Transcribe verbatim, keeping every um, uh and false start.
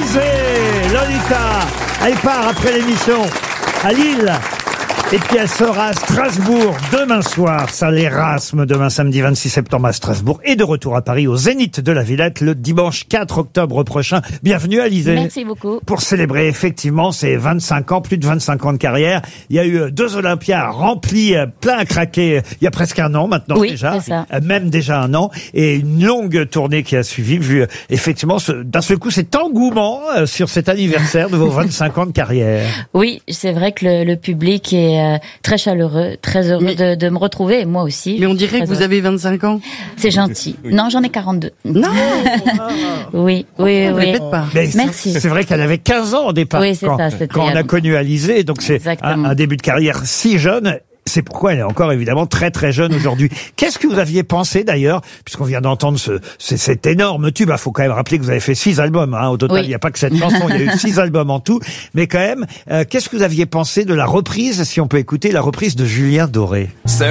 Alizée, Lolita, elle part après l'émission à Lille. Et puis elle sera à Strasbourg demain soir, ça l'Erasme, demain samedi vingt-six septembre à Strasbourg, et de retour à Paris au Zénith de la Villette le dimanche quatre octobre prochain. Bienvenue Alizée. Merci beaucoup. Pour célébrer effectivement ces vingt-cinq ans, plus de vingt-cinq ans de carrière, il y a eu deux Olympias remplis, plein à craquer, il y a presque un an maintenant oui, déjà, c'est ça. même déjà un an, et une longue tournée qui a suivi, vu effectivement ce, d'un seul coup cet engouement sur cet anniversaire de vos vingt-cinq ans de carrière. Oui, c'est vrai que le, le public est euh, très chaleureux, très heureux mais, de, de me retrouver, et moi aussi. Mais on dirait que vous heureux. avez vingt-cinq ans. C'est gentil. Oui. Non, j'en ai quarante-deux. Non. Oui, oui, on oui. Répète pas. Mais merci. C'est vrai qu'elle avait quinze ans au départ. Oui, c'est quand, ça. Quand on a connu Alizée, donc c'est un, un début de carrière si jeune. C'est pourquoi elle est encore évidemment très très jeune aujourd'hui. Qu'est-ce que vous aviez pensé d'ailleurs, puisqu'on vient d'entendre ce, ce, cet énorme tube, il faut quand même rappeler que vous avez fait six albums, hein, au total, oui. Il n'y a pas que cette chanson, il y a eu six albums en tout, mais quand même, euh, qu'est-ce que vous aviez pensé de la reprise, si on peut écouter la reprise de Julien Doré?